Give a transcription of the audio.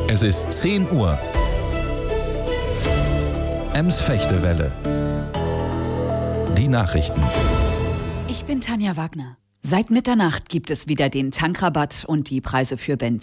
Es ist 10 Uhr. Ems-Fechtewelle. Die Nachrichten. Ich bin Tanja Wagner. Seit Mitternacht gibt es wieder den Tankrabatt und die Preise für Benzin